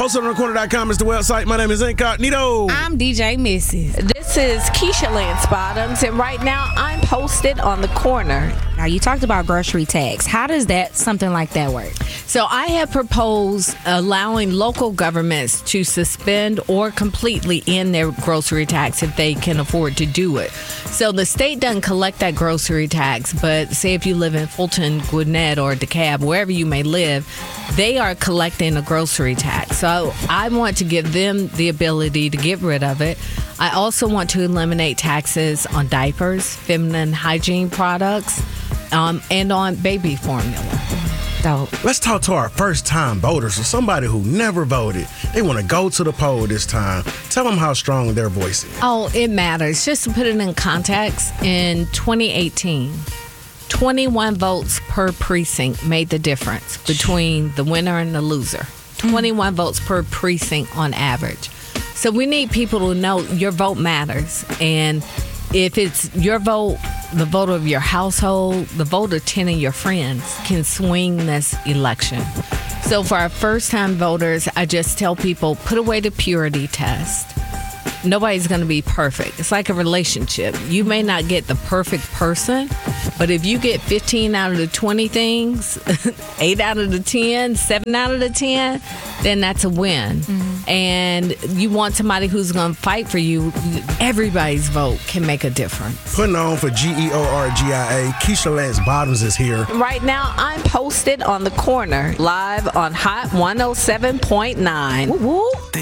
HostedOnTheCorner.com is the website. My name is Incognito. I'm DJ Mrs. This is Keisha Lance Bottoms, and right now I'm posted on the corner. Now, you talked about grocery tax. How does something like that work? So I have proposed allowing local governments to suspend or completely end their grocery tax if they can afford to do it. So the state doesn't collect that grocery tax, but say if you live in Fulton, Gwinnett, or DeKalb, wherever you may live, they are collecting a grocery tax. So I want to give them the ability to get rid of it. I also want to eliminate taxes on diapers, feminine hygiene products, and on baby formula. So Let's talk to our first-time voters or somebody who never voted. They want to go to the poll this time. Tell them how strong their voice is. Oh, it matters. Just to put it in context, in 2018, 21 votes per precinct made the difference between the winner and the loser. 21 votes per precinct on average. So we need people to know your vote matters. And if it's your vote, the vote of your household, the vote of 10 of your friends can swing this election. So for our first-time voters, I just tell people, put away the purity test. Nobody's going to be perfect. It's like a relationship. You may not get the perfect person, but if you get 15 out of the 20 things, 8 out of the 10, 7 out of the 10, then that's a win. And you want somebody who's going to fight for you. Everybody's vote can make a difference. Putting on for GEORGIA, Keisha Lance Bottoms is here. Right now, I'm posted on the corner, live on Hot 107.9. woo.